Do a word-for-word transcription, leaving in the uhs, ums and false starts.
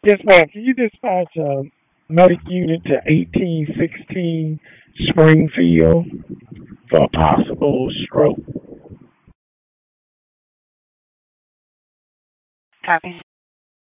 Yes, ma'am. Can you dispatch a medic unit to eighteen sixteen Springfield for a possible stroke? Copy.